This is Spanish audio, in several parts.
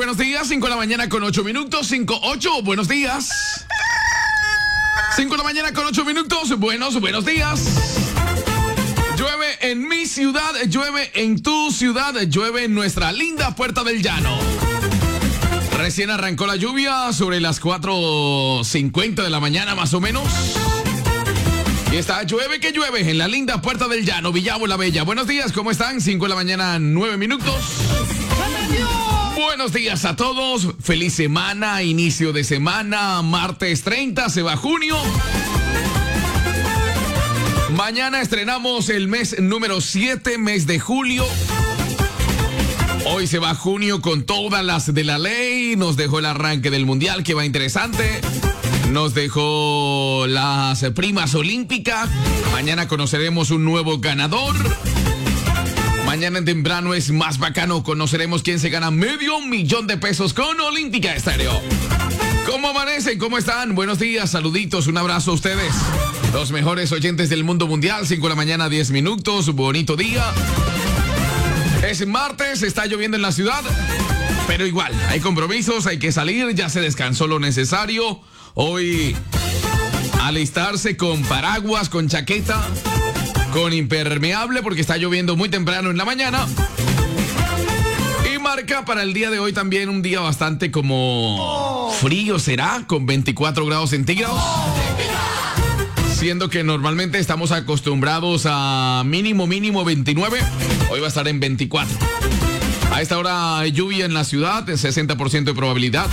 buenos días. 5 de la mañana con 8 minutos. 5-8, buenos días. 5 de la mañana con 8 minutos. Buenos días. Llueve en mi ciudad, llueve en tu ciudad, llueve en nuestra linda Puerta del Llano. Recién arrancó la lluvia sobre las 4:50 de la mañana más o menos. Y está llueve que llueve en la linda Puerta del Llano, Villavo la Bella. Buenos días, ¿cómo están? 5 de la mañana, 9 minutos. Buenos días a todos. Feliz semana, inicio de semana, martes 30, se va junio. Mañana estrenamos el mes número 7, mes de julio. Hoy se va junio con todas las de la ley. Nos dejó el arranque del mundial, que va interesante. Nos dejó las primas olímpicas. Mañana conoceremos un nuevo ganador. Mañana en temprano es más bacano. Conoceremos quién se gana $500,000 con Olímpica Estéreo. ¿Cómo amanecen? ¿Cómo están? Buenos días, saluditos, un abrazo a ustedes. Los mejores oyentes del mundo mundial. 5 de la mañana, 10 minutos. Bonito día. Es martes, está lloviendo en la ciudad. Pero igual, hay compromisos, hay que salir. Ya se descansó lo necesario. Hoy, alistarse con paraguas, con chaqueta, con impermeable, porque está lloviendo muy temprano en la mañana. Y marca para el día de hoy también un día bastante como frío, ¿será? Con 24 grados centígrados. Siendo que normalmente estamos acostumbrados a mínimo 29. Hoy va a estar en 24. A esta hora hay lluvia en la ciudad, 60% de probabilidad.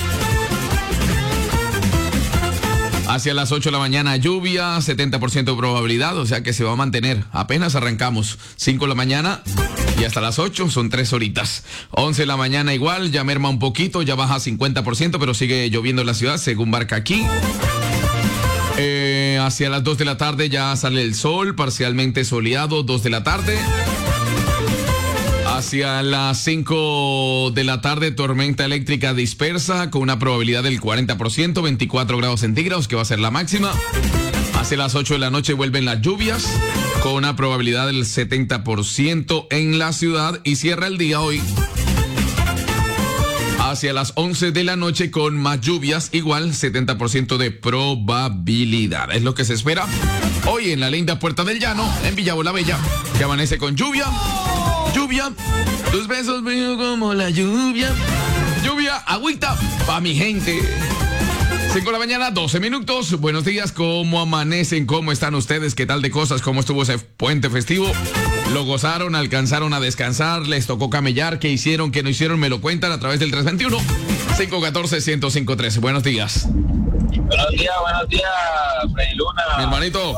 Hacia las 8 de la mañana lluvia, 70% de probabilidad, o sea que se va a mantener. Apenas arrancamos, 5 de la mañana y hasta las 8 son 3 horitas. 11 de la mañana igual, ya merma un poquito, ya baja 50%, pero sigue lloviendo en la ciudad, según marca aquí. Hacia las 2 de la tarde ya sale el sol, parcialmente soleado, 2 de la tarde. Hacia las 5 de la tarde, tormenta eléctrica dispersa con una probabilidad del 40%, 24 grados centígrados, que va a ser la máxima. Hacia las 8 de la noche vuelven las lluvias con una probabilidad del 70% en la ciudad y cierra el día hoy. Hacia las 11 de la noche con más lluvias, igual 70% de probabilidad. Es lo que se espera hoy en la linda Puerta del Llano, en Villavo la Bella, que amanece con lluvia. Lluvia, tus besos míos como la lluvia. Lluvia, agüita, pa' mi gente. 5 de la mañana, 12 minutos. Buenos días, ¿cómo amanecen? ¿Cómo están ustedes? ¿Qué tal de cosas? ¿Cómo estuvo ese puente festivo? ¿Lo gozaron? ¿Alcanzaron a descansar? ¿Les tocó camellar? ¿Qué hicieron? ¿Qué no hicieron? Me lo cuentan a través del 321-514-1053. Buenos días. Buenos días, Freddy Luna. Mi hermanito.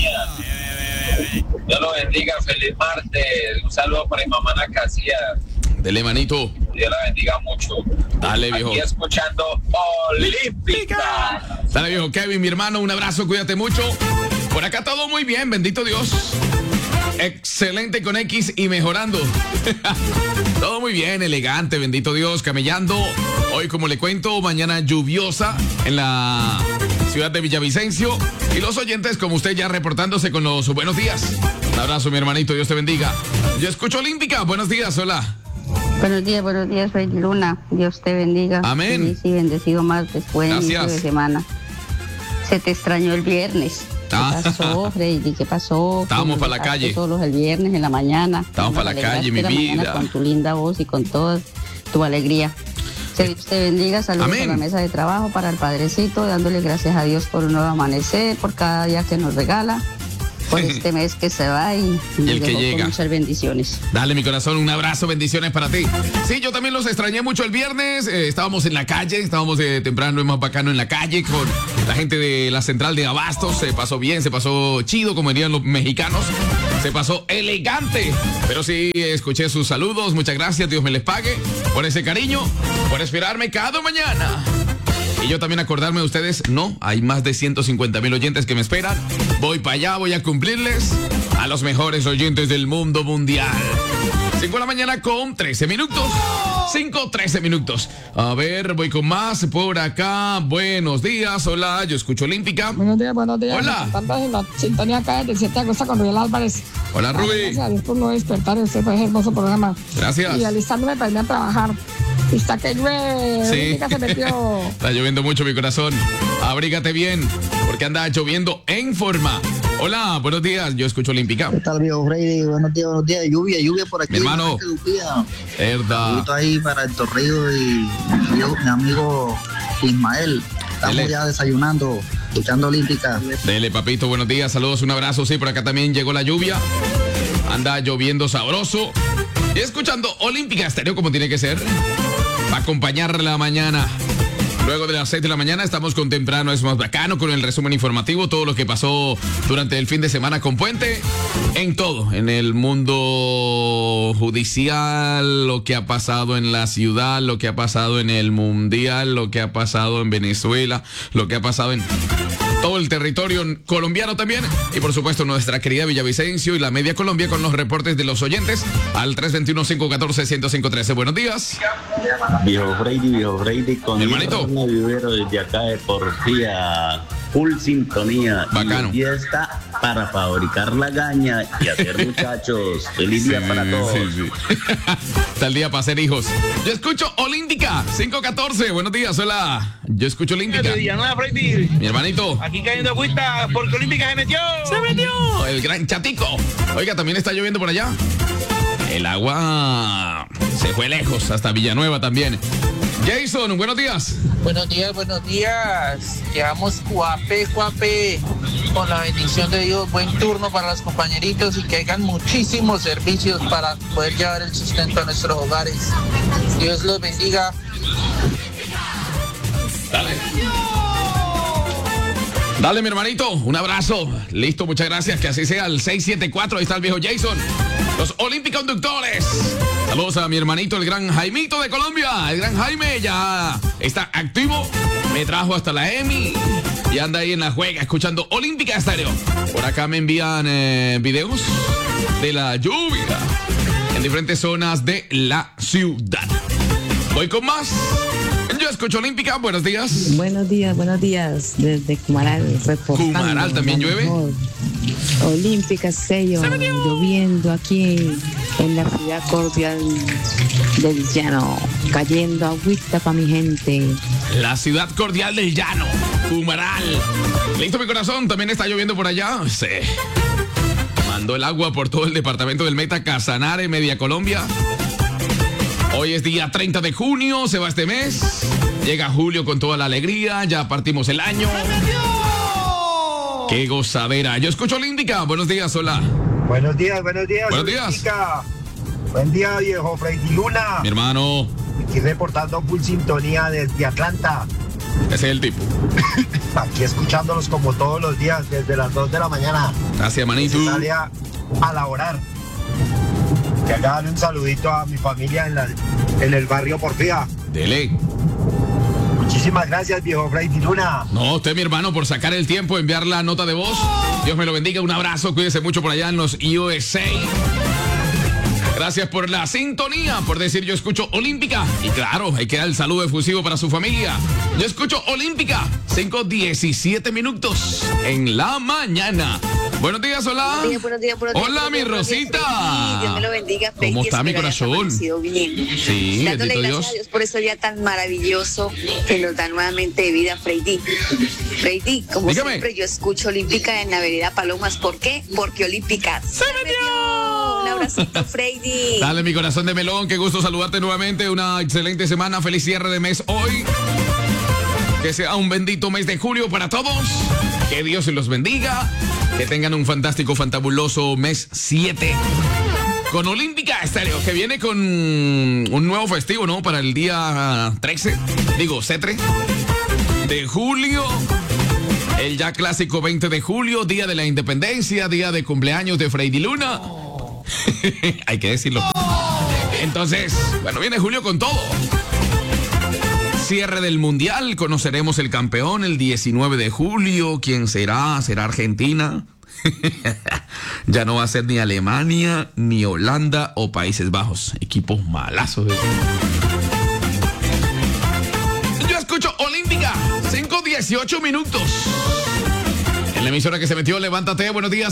Dios lo bendiga, feliz martes. Un saludo para mi mamá Ana Casilla. Dele, manito. Dios la bendiga mucho. Dale, viejo. Aquí escuchando Olímpica. Dale, viejo Kevin, mi hermano, un abrazo, cuídate mucho. Por acá todo muy bien, bendito Dios. Excelente con X y mejorando. Todo muy bien, elegante, bendito Dios, camellando. Hoy, como le cuento, mañana lluviosa en la ciudad de Villavicencio. Y los oyentes, como usted, ya reportándose con los buenos días. Un abrazo, mi hermanito, Dios te bendiga. Yo escucho Olímpica, buenos días, hola. Buenos días, Freddy Luna. Dios te bendiga. Amén. Feliz y bendecido martes, buen inicio de semana. Se te extrañó el viernes. ¿Qué pasó, Freddy? ¿Qué pasó? Estábamos para la calle. Solos el viernes en la mañana. Estábamos para la calle, mi vida. Con tu linda voz y con toda tu alegría. Dios te bendiga, saludos a la mesa de trabajo, para el Padrecito, dándole gracias a Dios por un nuevo amanecer, por cada día que nos regala, por este mes que se va y el que llega. Con muchas bendiciones. Dale, mi corazón, un abrazo, bendiciones para ti. Sí, yo también los extrañé mucho el viernes. Estábamos en la calle, estábamos temprano y más bacano en la calle con la gente de la central de Abastos. Se pasó bien, se pasó chido, como dirían los mexicanos. Se pasó elegante. Pero sí, escuché sus saludos. Muchas gracias, Dios me les pague por ese cariño, por esperarme cada mañana. Y yo también acordarme de ustedes, no, hay más de 150,000 oyentes que me esperan. Voy para allá, voy a cumplirles a los mejores oyentes del mundo mundial. 5 de la mañana con 13 minutos. 5:13 minutos. A ver, voy con más por acá. Buenos días, hola, yo escucho Olímpica. Buenos días. Hola. En la sintonía acá del 7 de agosto con Rubiel Álvarez. Hola, Rubí. Gracias a Dios por no despertar, usted por ese hermoso programa. Gracias. Y alistándome para irme a trabajar. Está que llueve. Sí. Olímpica se metió. Está lloviendo mucho, mi corazón. Abrígate bien, porque anda lloviendo en forma. Hola, buenos días. Yo escucho Olímpica. ¿Qué tal, viejo Freddy? Buenos días. Lluvia por aquí. Mi hermano. Verdad. Ahí para el Torrido y mi amigo Ismael. Estamos Dele. ya desayunando, escuchando Olímpica. Dele, papito, buenos días. Saludos, un abrazo. Sí, por acá también llegó la lluvia. Anda lloviendo sabroso. Y escuchando Olímpica Estéreo como tiene que ser. Para acompañar la mañana. Luego de las 6 de la mañana estamos con Temprano es más bacano, con el resumen informativo, todo lo que pasó durante el fin de semana con Puente, en todo, en el mundo judicial, lo que ha pasado en la ciudad, lo que ha pasado en el mundial, lo que ha pasado en Venezuela, lo que ha pasado en todo el territorio colombiano también, y por supuesto nuestra querida Villavicencio y la media Colombia con los reportes de los oyentes al 321-514-1053. Buenos días. Viejo Freddy, con hermanito Vivero desde acá de Porfía, full sintonía. Bacano. Y está para fabricar la gaña y hacer muchachos. Feliz día para todos. Sí. Está el día para hacer hijos. Yo escucho Olímpica, 514. Buenos días, hola. Yo escucho Olímpica. Mi hermanito. Aquí cayendo agüita porque Olímpica se metió. ¡Se metió! El gran Chatico. Oiga, también está lloviendo por allá. El agua se fue lejos, hasta Villanueva también. Jason, buenos días. Buenos días. Llevamos Cuape, con la bendición de Dios. Buen turno para los compañeritos y que hagan muchísimos servicios para poder llevar el sustento a nuestros hogares. Dios los bendiga. Dale, mi hermanito, un abrazo. Listo, muchas gracias, que así sea. El 674, ahí está el viejo Jason. Los Olímpicos Conductores. Saludos a mi hermanito, el gran Jaimito de Colombia. El gran Jaime ya está activo. Me trajo hasta la EMI y anda ahí en la juega escuchando Olímpica Estéreo. Por acá me envían videos de la lluvia en diferentes zonas de la ciudad. Voy con más. Yo escucho Olímpica, buenos días. Buenos días, desde Cumaral, reportando. ¿Cumaral también llueve? Olímpica sello, lloviendo aquí en la ciudad cordial del Llano, cayendo agüita para mi gente. La ciudad cordial del Llano, Cumaral. Listo, mi corazón, también está lloviendo por allá. Sí. Mandó el agua por todo el departamento del Meta, Casanare, Media Colombia. Hoy es día 30 de junio, se va este mes. Llega julio con toda la alegría, ya partimos el año. ¡Qué gozadera! Yo escucho Olímpica. Buenos días, hola. Buenos días. Buenos días. Olímpica. Buen día, viejo Freddy Luna. Mi hermano. Aquí reportando full sintonía desde Atlanta. Ese es el tipo. Aquí escuchándolos como todos los días, desde las 2 de la mañana. Gracias, manito. Se sale a laborar. Que acá darle un saludito a mi familia en el barrio Porfía. Dele. Muchísimas gracias, viejo Freddy Luna. No, usted, mi hermano, por sacar el tiempo, enviar la nota de voz. Dios me lo bendiga. Un abrazo. Cuídese mucho por allá en los USA. Gracias por la sintonía, por decir yo escucho Olímpica. Y claro, hay que dar el saludo efusivo para su familia. Yo escucho Olímpica, 5:17 en la mañana. Buenos días, hola. Buenos días. Hola, mi Rosita. Dios me lo bendiga. ¿Cómo está mi corazón? Bien. Sí, dándole bendito gracias a Dios por este día tan maravilloso que nos da nuevamente de vida, Freddy. Freddy, como Dígame. siempre, yo escucho Olímpica en la vereda Palomas. ¿Por qué? Porque Olímpica se metió. Un abracito, Freddy. Dale, mi corazón de melón, qué gusto saludarte nuevamente. Una excelente semana, feliz cierre de mes hoy. Que sea un bendito mes de julio para todos. Que Dios los bendiga. Que tengan un fantástico, fantabuloso mes 7. Con Olímpica Estéreo, que viene con un nuevo festivo, ¿no? Para el día 13, C3 de julio. El ya clásico 20 de julio, día de la independencia, día de cumpleaños de Freddy Luna. Hay que decirlo. Entonces, bueno, viene julio con todo. Cierre del mundial, conoceremos el campeón el 19 de julio. ¿Quién será? ¿Será Argentina? Ya no va a ser ni Alemania, ni Holanda o Países Bajos. Equipos malazos. Yo escucho Olímpica, 5:18. En la emisora que se metió, levántate, buenos días.